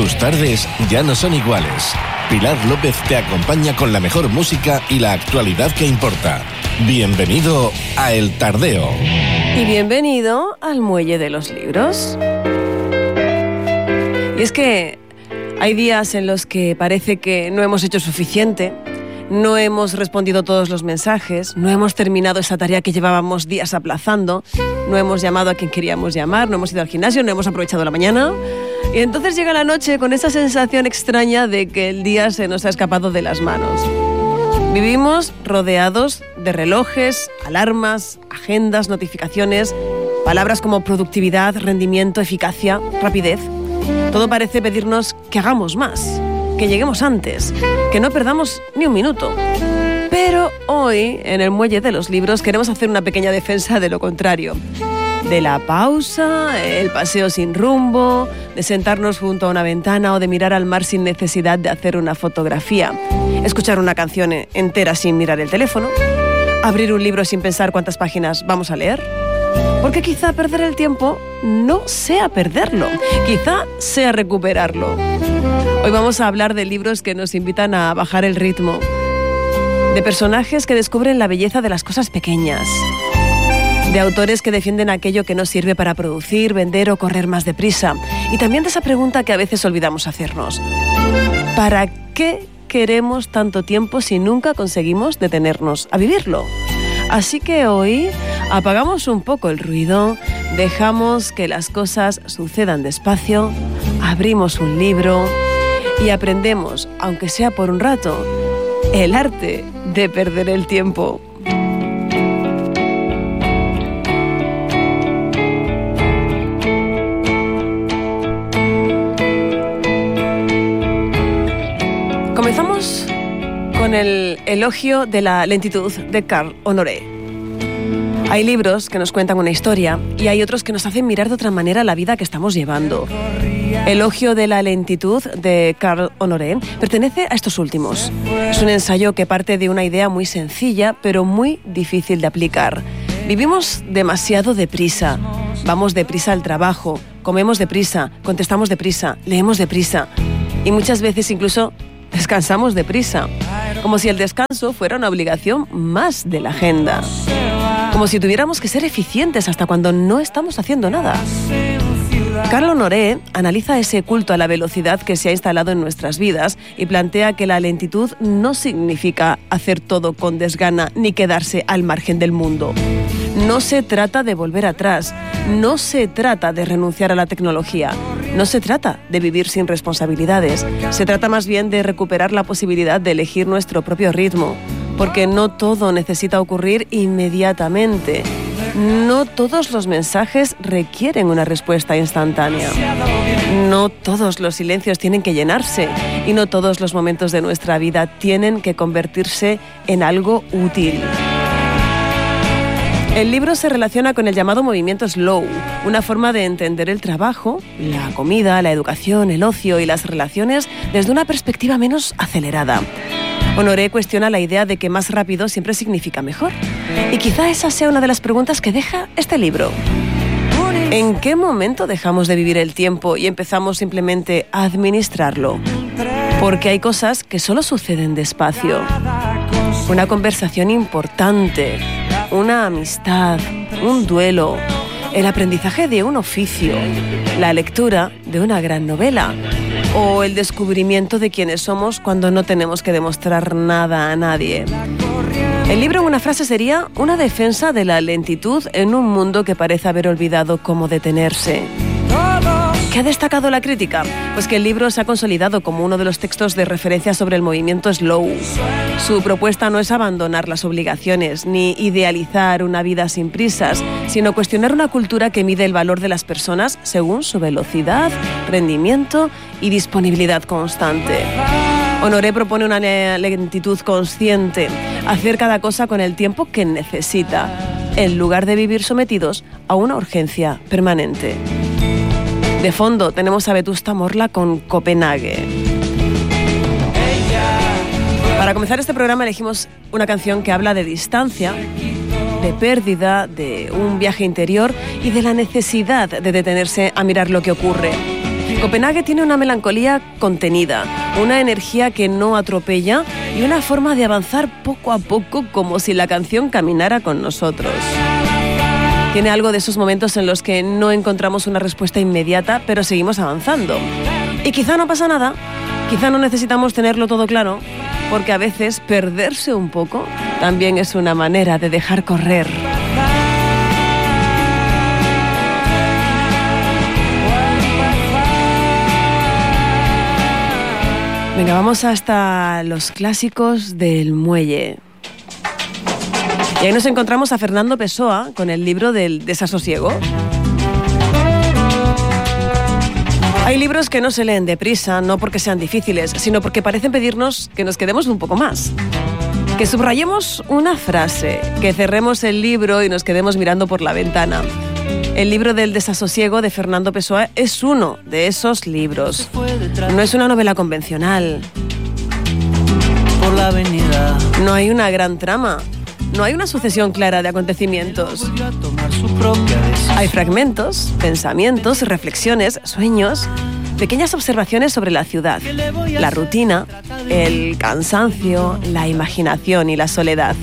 Tus tardes ya no son iguales. Pilar López te acompaña con la mejor música y la actualidad que importa. Bienvenido a El Tardeo. Y bienvenido al Muelle de los Libros. Y es que hay días en los que parece que no hemos hecho suficiente, no hemos respondido todos los mensajes, no hemos terminado esa tarea que llevábamos días aplazando, no hemos llamado a quien queríamos llamar, no hemos ido al gimnasio, no hemos aprovechado la mañana. Y entonces llega la noche con esa sensación extraña de que el día se nos ha escapado de las manos. Vivimos rodeados de relojes, alarmas, agendas, notificaciones, palabras como productividad, rendimiento, eficacia, rapidez. Todo parece pedirnos que hagamos más, que lleguemos antes, que no perdamos ni un minuto. Pero hoy, en el Muelle de los Libros, queremos hacer una pequeña defensa de lo contrario. De la pausa, el paseo sin rumbo, de sentarnos junto a una ventana o de mirar al mar sin necesidad de hacer una fotografía, escuchar una canción entera sin mirar el teléfono, abrir un libro sin pensar cuántas páginas vamos a leer. Porque quizá perder el tiempo no sea perderlo, quizá sea recuperarlo. Hoy vamos a hablar de libros que nos invitan a bajar el ritmo, de personajes que descubren la belleza de las cosas pequeñas, de autores que defienden aquello que no sirve para producir, vender o correr más deprisa. Y también de esa pregunta que a veces olvidamos hacernos. ¿Para qué queremos tanto tiempo si nunca conseguimos detenernos a vivirlo? Así que hoy apagamos un poco el ruido, dejamos que las cosas sucedan despacio, abrimos un libro y aprendemos, aunque sea por un rato, el arte de perder el tiempo. Comenzamos con el elogio de la lentitud de Carl Honoré. Hay libros que nos cuentan una historia y hay otros que nos hacen mirar de otra manera la vida que estamos llevando. Elogio de la lentitud de Carl Honoré pertenece a estos últimos. Es un ensayo que parte de una idea muy sencilla, pero muy difícil de aplicar. Vivimos demasiado deprisa. Vamos deprisa al trabajo, comemos deprisa, contestamos deprisa, leemos deprisa y muchas veces incluso descansamos deprisa, como si el descanso fuera una obligación más de la agenda, como si tuviéramos que ser eficientes hasta cuando no estamos haciendo nada. Carl Honoré analiza ese culto a la velocidad que se ha instalado en nuestras vidas y plantea que la lentitud no significa hacer todo con desgana ni quedarse al margen del mundo. No se trata de volver atrás, no se trata de renunciar a la tecnología, no se trata de vivir sin responsabilidades, se trata más bien de recuperar la posibilidad de elegir nuestro propio ritmo, porque no todo necesita ocurrir inmediatamente. No todos los mensajes requieren una respuesta instantánea. No todos los silencios tienen que llenarse y no todos los momentos de nuestra vida tienen que convertirse en algo útil. El libro se relaciona con el llamado movimiento slow, una forma de entender el trabajo, la comida, la educación, el ocio y las relaciones desde una perspectiva menos acelerada. Honoré cuestiona la idea de que más rápido siempre significa mejor. Y quizá esa sea una de las preguntas que deja este libro. ¿En qué momento dejamos de vivir el tiempo y empezamos simplemente a administrarlo? Porque hay cosas que solo suceden despacio. Una conversación importante, una amistad, un duelo, el aprendizaje de un oficio, la lectura de una gran novela o el descubrimiento de quiénes somos cuando no tenemos que demostrar nada a nadie. El libro en una frase sería una defensa de la lentitud en un mundo que parece haber olvidado cómo detenerse. ¿Qué ha destacado la crítica? Pues que el libro se ha consolidado como uno de los textos de referencia sobre el movimiento slow. Su propuesta no es abandonar las obligaciones ni idealizar una vida sin prisas, sino cuestionar una cultura que mide el valor de las personas según su velocidad, rendimiento y disponibilidad constante. Honoré propone una lentitud consciente, hacer cada cosa con el tiempo que necesita, en lugar de vivir sometidos a una urgencia permanente. De fondo tenemos a Vetusta Morla con Copenhague. Para comenzar este programa elegimos una canción que habla de distancia, de pérdida, de un viaje interior y de la necesidad de detenerse a mirar lo que ocurre. Copenhague tiene una melancolía contenida, una energía que no atropella y una forma de avanzar poco a poco como si la canción caminara con nosotros. Tiene algo de esos momentos en los que no encontramos una respuesta inmediata, pero seguimos avanzando. Y quizá no pasa nada, quizá no necesitamos tenerlo todo claro, porque a veces perderse un poco también es una manera de dejar correr. Venga, vamos hasta los clásicos del muelle. Y ahí nos encontramos a Fernando Pessoa con el libro del desasosiego. Hay libros que no se leen deprisa, no porque sean difíciles, sino porque parecen pedirnos que nos quedemos un poco más. Que subrayemos una frase, que cerremos el libro y nos quedemos mirando por la ventana. El libro del desasosiego de Fernando Pessoa es uno de esos libros. No es una novela convencional. Por la avenida. No hay una gran trama. No hay una sucesión clara de acontecimientos. Hay fragmentos, pensamientos, reflexiones, sueños, pequeñas observaciones sobre la ciudad, la rutina, el cansancio, la imaginación y la soledad.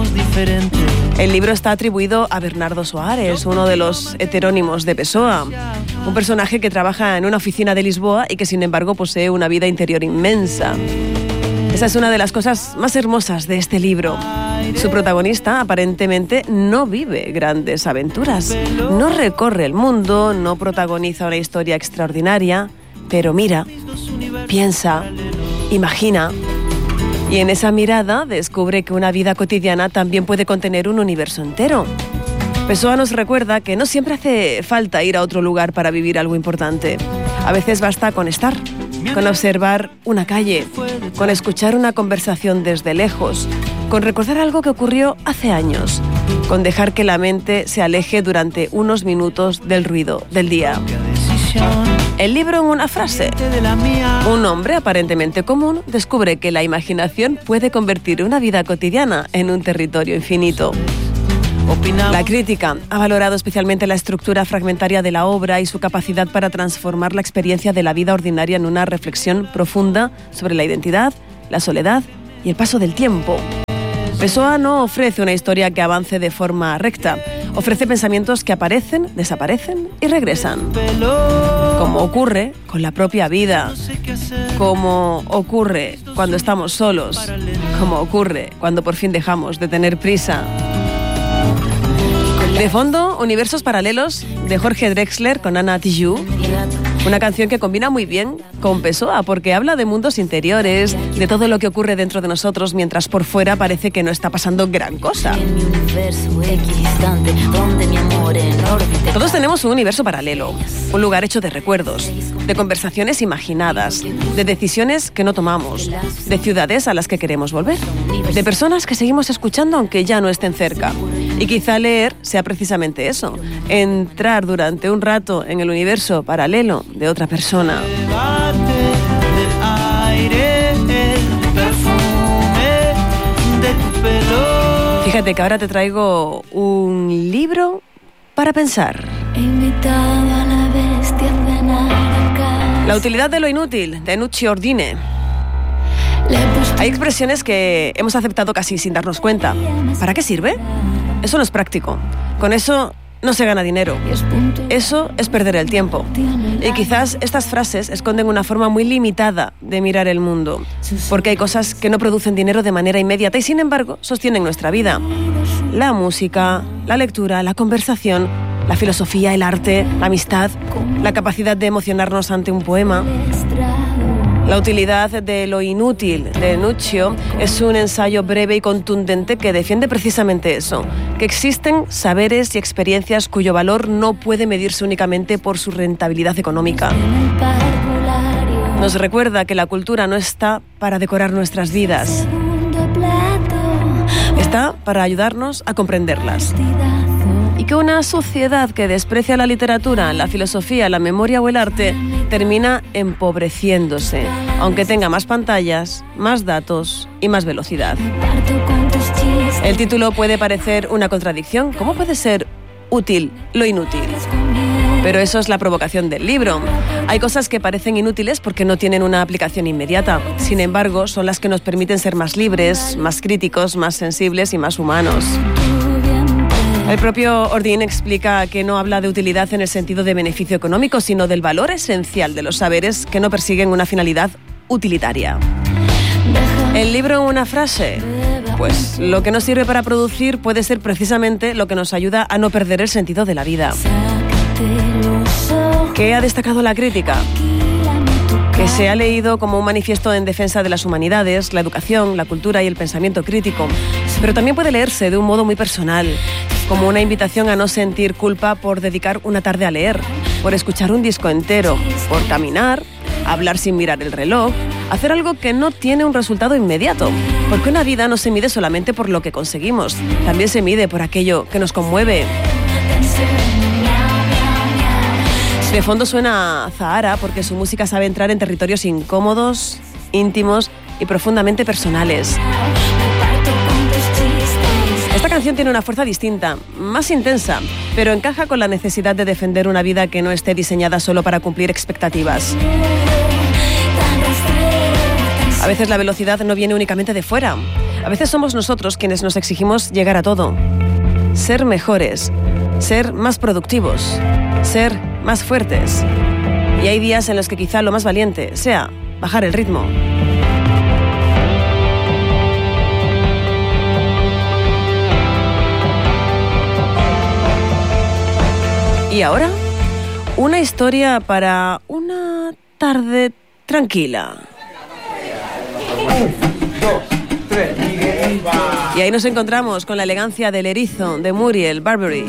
El libro está atribuido a Bernardo Soares, uno de los heterónimos de Pessoa, un personaje que trabaja en una oficina de Lisboa y que sin embargo posee una vida interior inmensa. Esa es una de las cosas más hermosas de este libro. Su protagonista aparentemente no vive grandes aventuras, no recorre el mundo, no protagoniza una historia extraordinaria, pero mira, piensa, imagina, y en esa mirada descubre que una vida cotidiana también puede contener un universo entero. Pessoa nos recuerda que no siempre hace falta ir a otro lugar para vivir algo importante. A veces basta con estar, con observar una calle, con escuchar una conversación desde lejos, con recordar algo que ocurrió hace años, con dejar que la mente se aleje durante unos minutos del ruido del día. El libro en una frase. Un hombre aparentemente común descubre que la imaginación puede convertir una vida cotidiana en un territorio infinito. La crítica ha valorado especialmente la estructura fragmentaria de la obra y su capacidad para transformar la experiencia de la vida ordinaria en una reflexión profunda sobre la identidad, la soledad y el paso del tiempo. Pessoa no ofrece una historia que avance de forma recta, ofrece pensamientos que aparecen, desaparecen y regresan. Como ocurre con la propia vida, como ocurre cuando estamos solos, como ocurre cuando por fin dejamos de tener prisa. De fondo, Universos Paralelos de Jorge Drexler con Anna Tijoux, una canción que combina muy bien con Pessoa porque habla de mundos interiores, de todo lo que ocurre dentro de nosotros mientras por fuera parece que no está pasando gran cosa. Todos tenemos un universo paralelo, un lugar hecho de recuerdos, de conversaciones imaginadas, de decisiones que no tomamos, de ciudades a las que queremos volver, de personas que seguimos escuchando aunque ya no estén cerca. Y quizá leer sea precisamente eso, entrar durante un rato en el universo paralelo de otra persona. Fíjate que ahora te traigo un libro para pensar. La utilidad de lo inútil, de Nuccio Ordine. Hay expresiones que hemos aceptado casi sin darnos cuenta. ¿Para qué sirve? Eso no es práctico. Con eso no se gana dinero. Eso es perder el tiempo. Y quizás estas frases esconden una forma muy limitada de mirar el mundo, porque hay cosas que no producen dinero de manera inmediata y sin embargo sostienen nuestra vida. La música, la lectura, la conversación, la filosofía, el arte, la amistad, la capacidad de emocionarnos ante un poema. La utilidad de lo inútil de Nuccio es un ensayo breve y contundente que defiende precisamente eso, que existen saberes y experiencias cuyo valor no puede medirse únicamente por su rentabilidad económica. Nos recuerda que la cultura no está para decorar nuestras vidas, está para ayudarnos a comprenderlas. Y que una sociedad que desprecia la literatura, la filosofía, la memoria o el arte termina empobreciéndose, aunque tenga más pantallas, más datos y más velocidad. El título puede parecer una contradicción. ¿Cómo puede ser útil lo inútil? Pero eso es la provocación del libro. Hay cosas que parecen inútiles porque no tienen una aplicación inmediata. Sin embargo, son las que nos permiten ser más libres, más críticos, más sensibles y más humanos. El propio Ordine explica que no habla de utilidad en el sentido de beneficio económico, sino del valor esencial de los saberes que no persiguen una finalidad utilitaria. ¿El libro en una frase? Pues lo que nos sirve para producir puede ser precisamente lo que nos ayuda a no perder el sentido de la vida. ¿Qué ha destacado la crítica? Que se ha leído como un manifiesto en defensa de las humanidades, la educación, la cultura y el pensamiento crítico, pero también puede leerse de un modo muy personal, como una invitación a no sentir culpa por dedicar una tarde a leer, por escuchar un disco entero, por caminar, hablar sin mirar el reloj, hacer algo que no tiene un resultado inmediato, porque una vida no se mide solamente por lo que conseguimos, también se mide por aquello que nos conmueve. De fondo suena Zahara porque su música sabe entrar en territorios incómodos, íntimos y profundamente personales. Esta canción tiene una fuerza distinta, más intensa, pero encaja con la necesidad de defender una vida que no esté diseñada solo para cumplir expectativas. A veces la velocidad no viene únicamente de fuera. A veces somos nosotros quienes nos exigimos llegar a todo. Ser mejores, ser más productivos, ser más fuertes. Y hay días en los que quizá lo más valiente sea bajar el ritmo. Y ahora, una historia para una tarde tranquila. 1, 2, 3, y ahí nos encontramos con la elegancia del erizo de Muriel Barbery.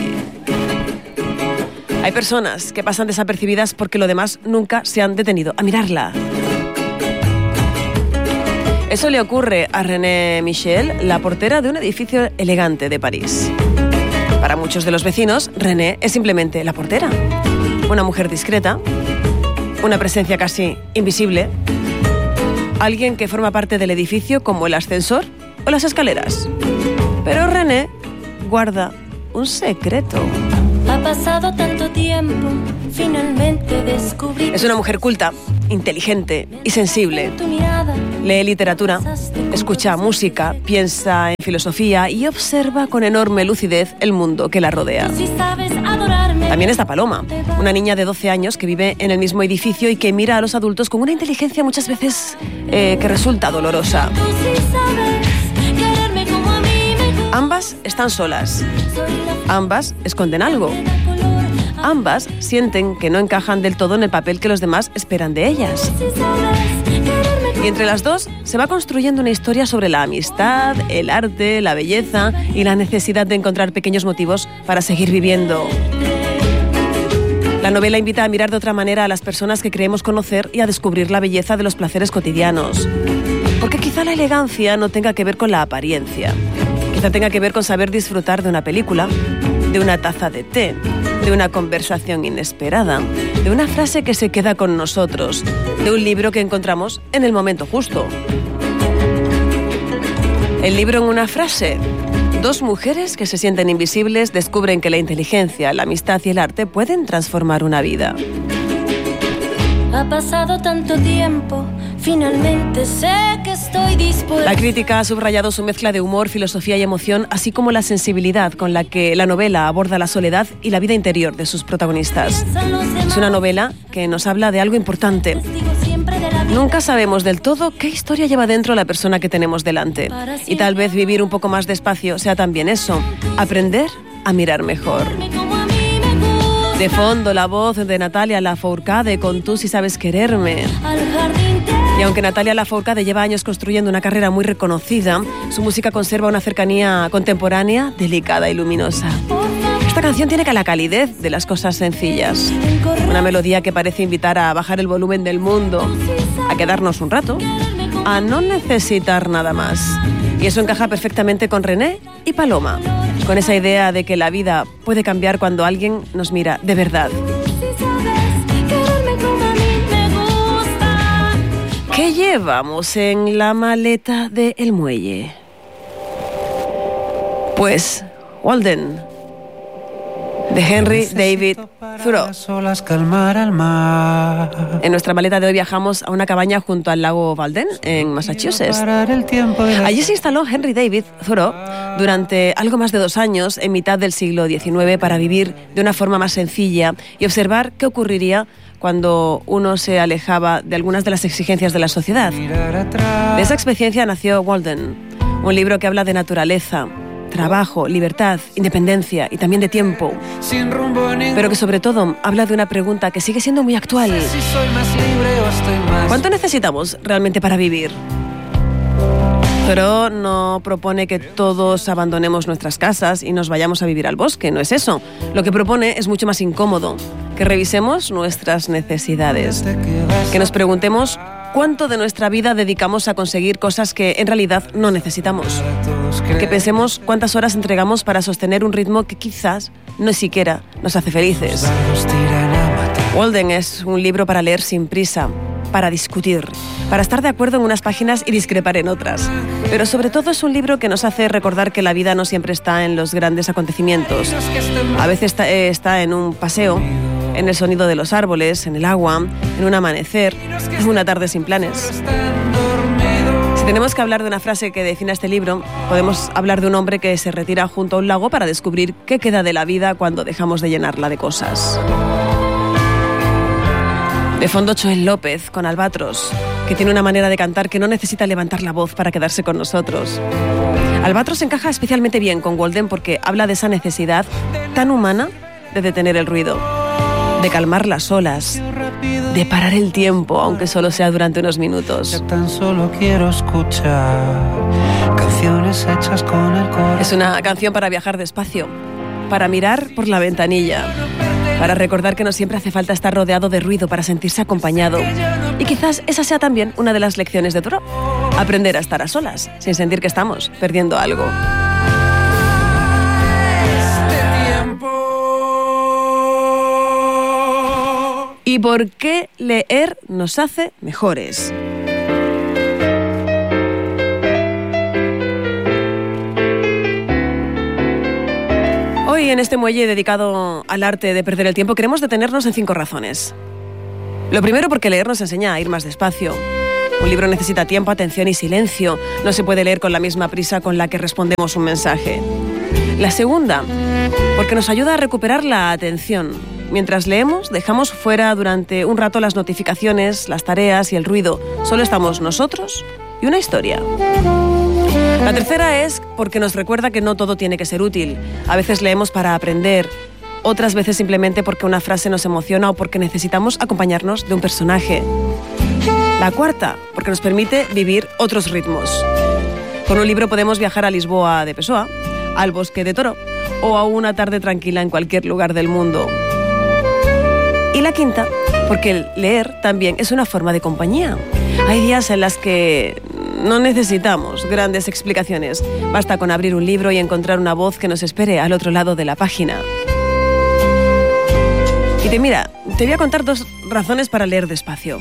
Hay personas que pasan desapercibidas porque los demás nunca se han detenido a mirarla. Eso le ocurre a René Michel, la portera de un edificio elegante de París. Para muchos de los vecinos, René es simplemente la portera. Una mujer discreta, una presencia casi invisible, alguien que forma parte del edificio como el ascensor o las escaleras. Pero René guarda un secreto. Ha pasado tanto tiempo, finalmente descubrí. Es una mujer culta, inteligente y sensible. Lee literatura, escucha música, piensa en filosofía y observa con enorme lucidez el mundo que la rodea. También está Paloma, una niña de 12 años que vive en el mismo edificio y que mira a los adultos con una inteligencia muchas veces que resulta dolorosa. Ambas están solas. Ambas esconden algo. Ambas sienten que no encajan del todo en el papel que los demás esperan de ellas. Y entre las dos se va construyendo una historia sobre la amistad, el arte, la belleza y la necesidad de encontrar pequeños motivos para seguir viviendo. La novela invita a mirar de otra manera a las personas que creemos conocer y a descubrir la belleza de los placeres cotidianos. Porque quizá la elegancia no tenga que ver con la apariencia. Quizá tenga que ver con saber disfrutar de una película, de una taza de té, de una conversación inesperada, de una frase que se queda con nosotros, de un libro que encontramos en el momento justo. El libro en una frase. Dos mujeres que se sienten invisibles descubren que la inteligencia, la amistad y el arte pueden transformar una vida. Ha pasado tanto tiempo, finalmente sé que estoy dispuesta. La crítica ha subrayado su mezcla de humor, filosofía y emoción, así como la sensibilidad con la que la novela aborda la soledad y la vida interior de sus protagonistas. Es una novela que nos habla de algo importante. Nunca sabemos del todo qué historia lleva dentro la persona que tenemos delante. Y tal vez vivir un poco más despacio sea también eso, aprender a mirar mejor. De fondo, la voz de Natalia Lafourcade con Tú si sabes quererme. Y aunque Natalia Lafourcade lleva años construyendo una carrera muy reconocida, su música conserva una cercanía contemporánea, delicada y luminosa. Esta canción tiene la calidez de las cosas sencillas. Una melodía que parece invitar a bajar el volumen del mundo, a quedarnos un rato, a no necesitar nada más. Y eso encaja perfectamente con René y Paloma, con esa idea de que la vida puede cambiar cuando alguien nos mira de verdad. ¿Qué llevamos en la maleta del muelle? Pues Walden, de Henry David Thoreau. En nuestra maleta de hoy viajamos a una cabaña junto al lago Walden, en Massachusetts. Allí se instaló Henry David Thoreau durante algo más de 2 años en mitad del siglo XIX para vivir de una forma más sencilla y observar qué ocurriría cuando uno se alejaba de algunas de las exigencias de la sociedad. De esa experiencia nació Walden, un libro que habla de naturaleza, trabajo, libertad, independencia y también de tiempo, pero que sobre todo habla de una pregunta que sigue siendo muy actual. ¿Cuánto necesitamos realmente para vivir? Thoreau no propone que todos abandonemos nuestras casas y nos vayamos a vivir al bosque, no es eso. Lo que propone es mucho más incómodo, que revisemos nuestras necesidades, que nos preguntemos cuánto de nuestra vida dedicamos a conseguir cosas que en realidad no necesitamos, que pensemos cuántas horas entregamos para sostener un ritmo que quizás no siquiera nos hace felices. Walden es un libro para leer sin prisa, para discutir, para estar de acuerdo en unas páginas y discrepar en otras. Pero sobre todo es un libro que nos hace recordar que la vida no siempre está en los grandes acontecimientos. A veces está en un paseo, en el sonido de los árboles, en el agua, en un amanecer, en una tarde sin planes. Si tenemos que hablar de una frase que defina este libro, podemos hablar de un hombre que se retira junto a un lago para descubrir qué queda de la vida cuando dejamos de llenarla de cosas. De fondo, Joel López con Albatros, que tiene una manera de cantar que no necesita levantar la voz para quedarse con nosotros. Albatros encaja especialmente bien con Walden porque habla de esa necesidad tan humana de detener el ruido, de calmar las olas, de parar el tiempo, aunque solo sea durante unos minutos. Tan solo quiero escuchar canciones hechas con el corazón. Es una canción para viajar despacio, para mirar por la ventanilla, para recordar que no siempre hace falta estar rodeado de ruido para sentirse acompañado. Y quizás esa sea también una de las lecciones de Thoreau, aprender a estar a solas, sin sentir que estamos perdiendo algo. ¿Y por qué leer nos hace mejores? Hoy en este muelle dedicado al arte de perder el tiempo queremos detenernos en 5 razones. Lo primero, porque leer nos enseña a ir más despacio. Un libro necesita tiempo, atención y silencio. No se puede leer con la misma prisa con la que respondemos un mensaje. La segunda, porque nos ayuda a recuperar la atención. Mientras leemos, dejamos fuera durante un rato las notificaciones, las tareas y el ruido. Solo estamos nosotros y una historia. La tercera es porque nos recuerda que no todo tiene que ser útil. A veces leemos para aprender, otras veces simplemente porque una frase nos emociona o porque necesitamos acompañarnos de un personaje. La cuarta, porque nos permite vivir otros ritmos. Con un libro podemos viajar a Lisboa de Pessoa, al bosque de Toro o a una tarde tranquila en cualquier lugar del mundo. Y la quinta, porque el leer también es una forma de compañía. Hay días en las que no necesitamos grandes explicaciones. Basta con abrir un libro y encontrar una voz que nos espere al otro lado de la página. Y te voy a contar 2 razones para leer despacio.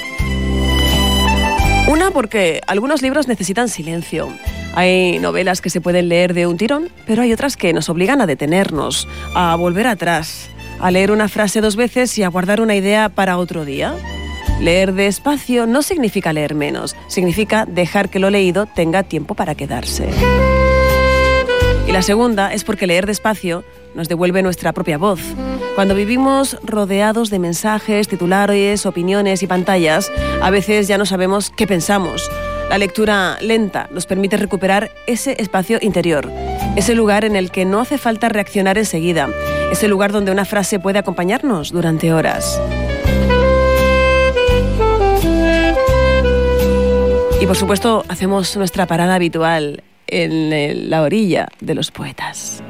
Una, porque algunos libros necesitan silencio. Hay novelas que se pueden leer de un tirón, pero hay otras que nos obligan a detenernos, a volver atrás, a leer una frase 2 veces y a guardar una idea para otro día. Leer despacio no significa leer menos, significa dejar que lo leído tenga tiempo para quedarse. Y la segunda es porque leer despacio nos devuelve nuestra propia voz. Cuando vivimos rodeados de mensajes, titulares, opiniones y pantallas, a veces ya no sabemos qué pensamos. La lectura lenta nos permite recuperar ese espacio interior, ese lugar en el que no hace falta reaccionar enseguida, ese lugar donde una frase puede acompañarnos durante horas. Y por supuesto, hacemos nuestra parada habitual en la orilla de los poetas.